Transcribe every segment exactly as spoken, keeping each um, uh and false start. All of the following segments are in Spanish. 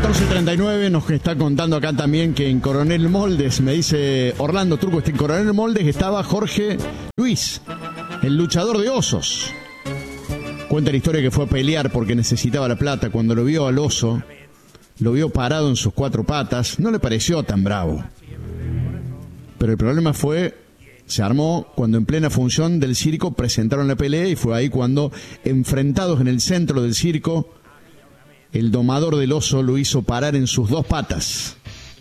catorce treinta y nueve nos está contando acá también que en Coronel Moldes, me dice Orlando Turco, en Coronel Moldes estaba Jorge Luis, el luchador de osos. Cuenta la historia que fue a pelear porque necesitaba la plata. Cuando lo vio al oso, lo vio parado en sus cuatro patas, no le pareció tan bravo. Pero el problema fue, se armó cuando en plena función del circo presentaron la pelea y fue ahí cuando, enfrentados en el centro del circo, el domador del oso lo hizo parar en sus dos patas.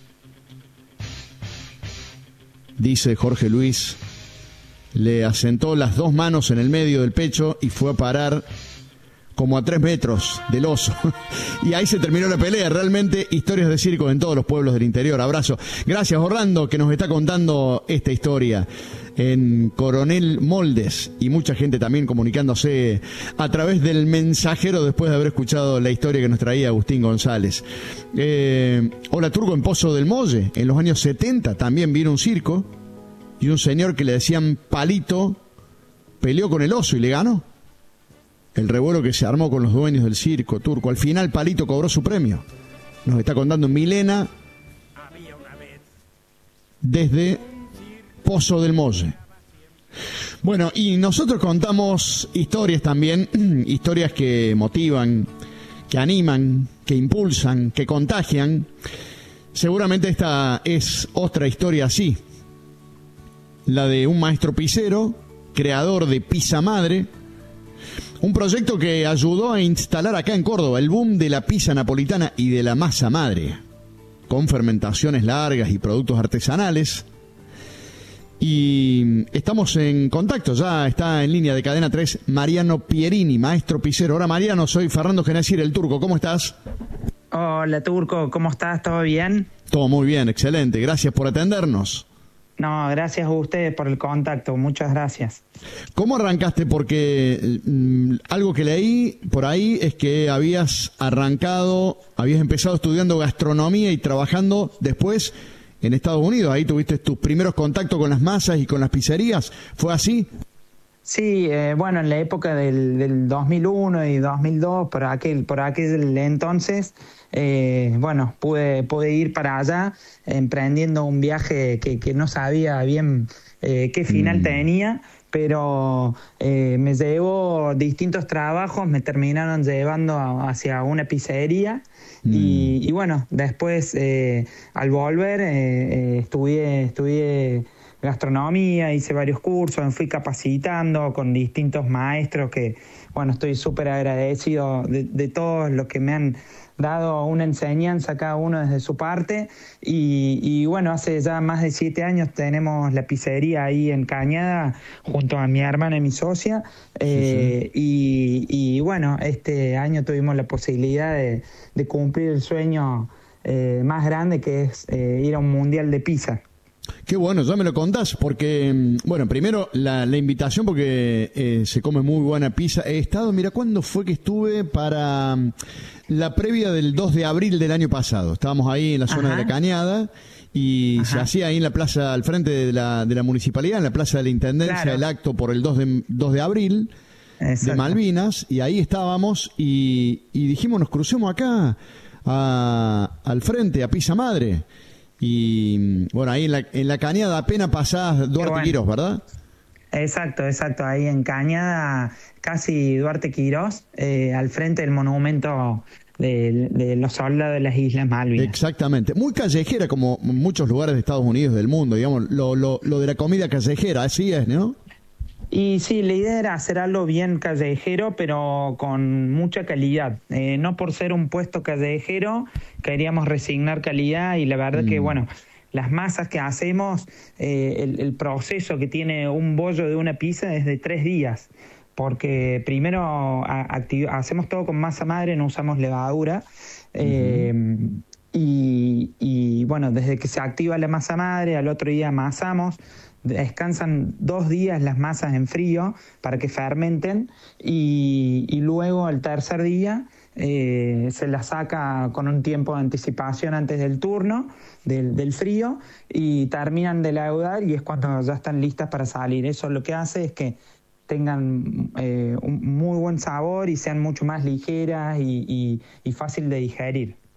Dice Jorge Luis, le asentó las dos manos en el medio del pecho y fue a parar como a tres metros del oso. Y ahí se terminó la pelea. Realmente historias de circo en todos los pueblos del interior. Abrazo. Gracias, Orlando, que nos está contando esta historia en Coronel Moldes, y mucha gente también comunicándose a través del mensajero después de haber escuchado la historia que nos traía Agustín González. Eh, hola, Turco, en Pozo del Molle, en los años setenta también vino un circo y un señor que le decían Palito peleó con el oso y le ganó. El revuelo que se armó con los dueños del circo, Turco. Al final Palito cobró su premio. Nos está contando Milena desde Pozo del Molle. Bueno, y nosotros contamos historias también, historias que motivan, que animan, que impulsan, que contagian. Seguramente esta es otra historia así. La de un maestro pizzero, creador de Pizza Madre, un proyecto que ayudó a instalar acá en Córdoba el boom de la pizza napolitana y de la masa madre, con fermentaciones largas y productos artesanales. Y estamos en contacto, ya está en línea de Cadena tres Mariano Pierini, maestro pizzero. Hola Mariano, soy Fernando Genacir, el Turco, ¿cómo estás? Hola Turco, ¿cómo estás? ¿Todo bien? Todo muy bien, excelente, gracias por atendernos. No, gracias a ustedes por el contacto, muchas gracias. ¿Cómo arrancaste? Porque mmm, algo que leí por ahí es que habías arrancado, habías empezado estudiando gastronomía y trabajando después en Estados Unidos. Ahí tuviste tus primeros contactos con las masas y con las pizzerías. ¿Fue así? Sí, eh, bueno, en la época del, del dos mil uno y dos mil dos, por aquel, por aquel entonces, eh, bueno, pude, pude ir para allá emprendiendo un viaje que, que no sabía bien eh, qué final mm. tenía, pero eh, me llevó distintos trabajos, me terminaron llevando hacia una pizzería. Mm. Y, y bueno, después eh, al volver eh, eh, estudié, estudié gastronomía, hice varios cursos, me fui capacitando con distintos maestros que, bueno, estoy súper agradecido de, de todos los que me han dado una enseñanza cada uno desde su parte. Y, y bueno, hace ya más de siete años tenemos la pizzería ahí en Cañada junto a mi hermana y mi socia. Eh, sí, sí. Y, y bueno, este año tuvimos la posibilidad de, de cumplir el sueño eh, más grande, que es eh, ir a un mundial de pizza. Qué bueno, ya me lo contás, porque, bueno, primero la, la invitación, porque eh, se come muy buena pizza. He estado, mira, ¿cuándo fue que estuve para la previa del dos de abril del año pasado? Estábamos ahí en la zona Ajá. de la Cañada y Ajá. se hacía ahí en la plaza, al frente de la, de la municipalidad, en la plaza de la Intendencia, claro. el acto por el dos de abril Exacto. de Malvinas, y ahí estábamos y, y dijimos, nos crucemos acá a, al frente, a Pizza Madre. Y bueno, ahí en la, en la Cañada apenas pasás Duarte bueno. Quirós, ¿verdad? Exacto, exacto, ahí en Cañada, casi Duarte Quirós, eh, al frente del monumento de, de los soldados de las Islas Malvinas. Exactamente, muy callejera como muchos lugares de Estados Unidos, del mundo, digamos, lo, lo, lo de la comida callejera, así es, ¿no? Y sí, la idea era hacer algo bien callejero, pero con mucha calidad. Eh, no por ser un puesto callejero queríamos resignar calidad, y la verdad mm. que, bueno, las masas que hacemos, eh, el, el proceso que tiene un bollo de una pizza es de tres días, porque primero a, activ- hacemos todo con masa madre, no usamos levadura, eh, mm-hmm. y, y bueno, desde que se activa la masa madre, al otro día amasamos. Descansan dos días las masas en frío para que fermenten, y, y luego al tercer día eh, se las saca con un tiempo de anticipación antes del turno del, del frío, y terminan de leudar y es cuando ya están listas para salir. Eso lo que hace es que tengan eh, un muy buen sabor y sean mucho más ligeras y, y, y fácil de digerir.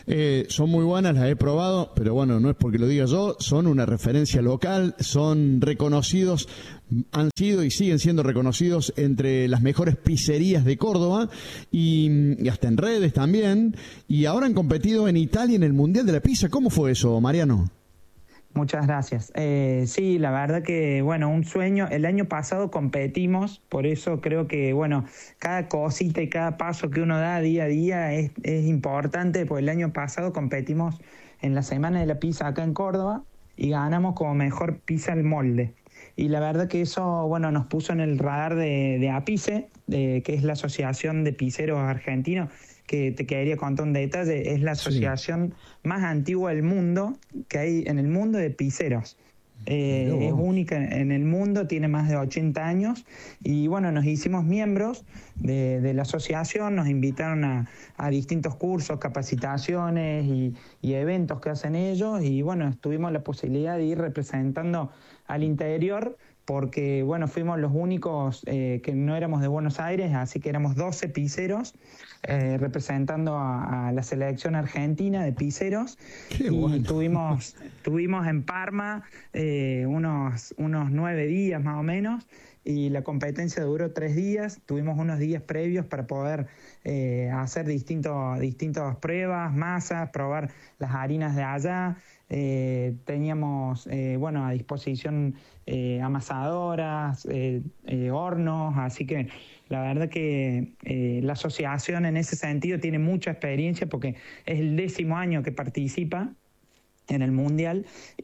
Eh, son muy buenas, las he probado, pero bueno, no es porque lo diga yo, son una referencia local, son reconocidos, han sido y siguen siendo reconocidos entre las mejores pizzerías de Córdoba y, y hasta en redes también, y ahora han competido en Italia en el Mundial de la Pizza. ¿Cómo fue eso, Mariano? Muchas gracias. Eh, sí, la verdad que, bueno, un sueño. El año pasado competimos, por eso creo que, bueno, cada cosita y cada paso que uno da día a día es, es importante, porque el año pasado competimos en la Semana de la Pizza acá en Córdoba y ganamos como mejor pizza al molde. Y la verdad que eso, bueno, nos puso en el radar de, de APICE, de, que es la Asociación de Pizzeros Argentinos, que te quería contar un detalle. Es la asociación sí. más antigua del mundo que hay en el mundo de pizzeros. Eh, es única en el mundo, tiene más de ochenta años y bueno, nos hicimos miembros de, de la asociación, nos invitaron a, a distintos cursos, capacitaciones y, y eventos que hacen ellos y bueno, tuvimos la posibilidad de ir representando al interior porque bueno, fuimos los únicos eh, que no éramos de Buenos Aires, así que éramos doce pizzeros eh, representando a, a la selección argentina de pizzeros. Qué y bueno. tuvimos, tuvimos en Parma eh, unos, unos nueve días más o menos y la competencia duró tres días. Tuvimos unos días previos para poder eh, hacer distintos, distintas pruebas, masas, probar las harinas de allá. Eh, teníamos eh, bueno a disposición eh, amasadoras, eh, eh, hornos, así que la verdad que eh, la asociación en ese sentido tiene mucha experiencia porque es el décimo año que participa en el Mundial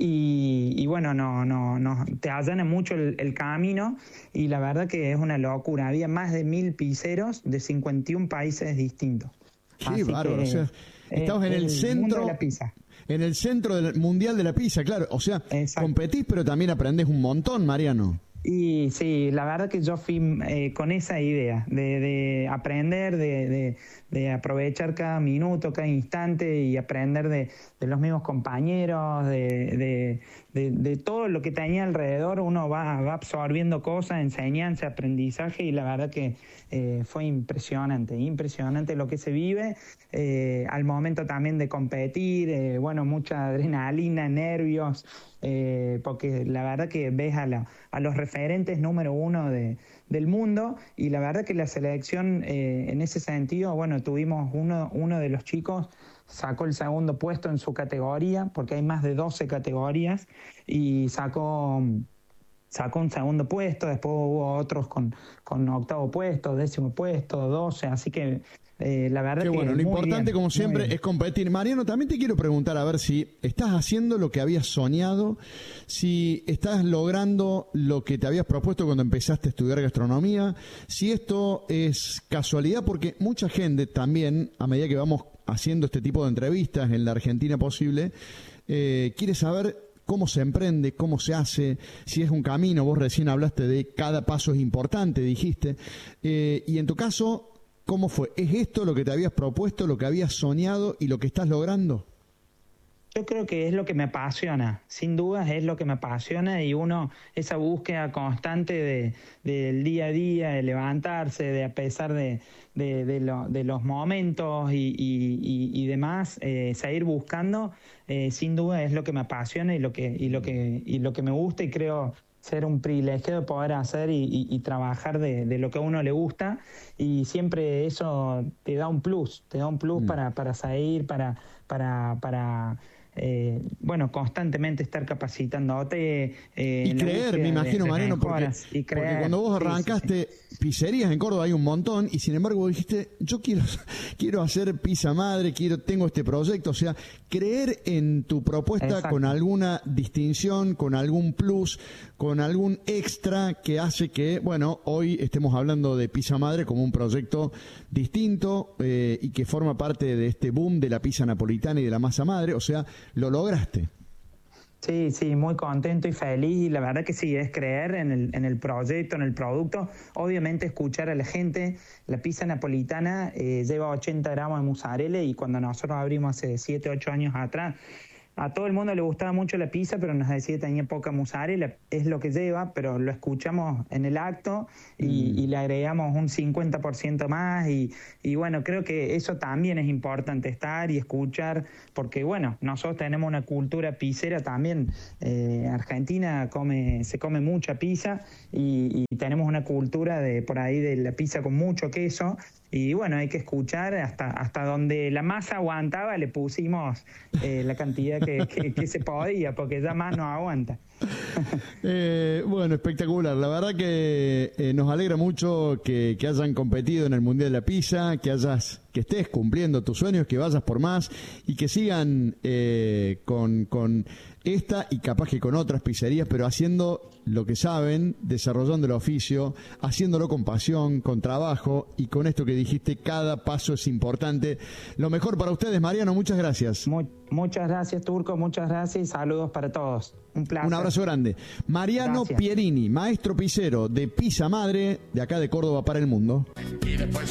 y, y bueno, no, no, no, te allana mucho el, el camino y la verdad que es una locura. Había más de mil pizzeros de cincuenta y un países distintos. Qué bárbaro, o sea, estamos en el, el centro de la pizza. En el centro del Mundial de la Pizza, claro. O sea, exacto. Competís, pero también aprendés un montón, Mariano. Y sí, la verdad que yo fui eh, con esa idea de, de aprender, de, de, de aprovechar cada minuto, cada instante y aprender de, de los mismos compañeros, de, de, de, de todo lo que tenía alrededor. Uno va, va absorbiendo cosas, enseñanza, aprendizaje y la verdad que eh, fue impresionante, impresionante lo que se vive eh, al momento también de competir, eh, bueno, mucha adrenalina, nervios. Eh, porque la verdad que ves a, la, a los referentes número uno de, del mundo y la verdad que la selección eh, en ese sentido, bueno, tuvimos uno, uno de los chicos sacó el segundo puesto en su categoría porque hay más de doce categorías y sacó sacó un segundo puesto, después hubo otros con, con octavo puesto, décimo puesto, doce, así que Eh, la verdad Qué que bueno, lo importante bien, como siempre es competir. Mariano, también te quiero preguntar a ver si estás haciendo lo que habías soñado, si estás logrando lo que te habías propuesto cuando empezaste a estudiar gastronomía, si esto es casualidad, porque mucha gente también, a medida que vamos haciendo este tipo de entrevistas en la Argentina posible, eh, quiere saber cómo se emprende, cómo se hace, si es un camino. Vos recién hablaste de cada paso es importante, dijiste, eh, y en tu caso, ¿cómo fue? ¿Es esto lo que te habías propuesto, lo que habías soñado y lo que estás logrando? Yo creo que es lo que me apasiona, sin dudas es lo que me apasiona y uno, esa búsqueda constante de, del día a día, de levantarse, de a pesar de, de, de, lo, de los momentos y, y, y, y demás, eh, seguir buscando, eh, sin duda es lo que me apasiona y lo que, y lo que, y lo que me gusta y creo ser un privilegio de poder hacer y, y, y trabajar de, de lo que a uno le gusta y siempre eso te da un plus, te da un plus mm. para, para seguir, para, para, para eh, bueno, constantemente estar capacitándote. Eh, y creer, me imagino, Mariano, porque, creer, porque cuando vos arrancaste sí, sí. pizzerías en Córdoba hay un montón y sin embargo vos dijiste, yo quiero, quiero hacer pizza madre, quiero, tengo este proyecto, o sea, creer en tu propuesta Exacto. con alguna distinción, con algún plus, con algún extra que hace que, bueno, hoy estemos hablando de Pizza Madre como un proyecto distinto eh, y que forma parte de este boom de la pizza napolitana y de la masa madre, o sea, lo lograste. Sí, sí, muy contento y feliz y la verdad que sí, es creer en el, en el proyecto, en el producto, obviamente escuchar a la gente. La pizza napolitana eh, lleva ochenta gramos de mozzarella y cuando nosotros abrimos hace siete, ocho años atrás, a todo el mundo le gustaba mucho la pizza, pero nos decía que tenía poca mozzarella, es lo que lleva, pero lo escuchamos en el acto y, mm. y le agregamos un cincuenta por ciento más y, y bueno, creo que eso también es importante, estar y escuchar, porque bueno, nosotros tenemos una cultura pizzera también, eh, Argentina come, se come mucha pizza y, y tenemos una cultura de por ahí de la pizza con mucho queso. Y bueno, hay que escuchar hasta hasta donde la masa aguantaba, le pusimos eh, la cantidad que, que, que se podía, porque ya más no aguanta. eh, bueno, espectacular. La verdad que eh, nos alegra mucho que, que hayan competido en el Mundial de la Pizza, que hayas, que estés cumpliendo tus sueños, que vayas por más y que sigan eh, con, con esta y capaz que con otras pizzerías, pero haciendo lo que saben, desarrollando el oficio, haciéndolo con pasión, con trabajo y con esto que dijiste, cada paso es importante. Lo mejor para ustedes, Mariano, muchas gracias. Muy, muchas gracias, Turco, muchas gracias y saludos para todos. Un placer. Un abrazo grande. Mariano Gracias. Pierini, maestro pizzero de Pizza Madre, de acá de Córdoba para el mundo. Y después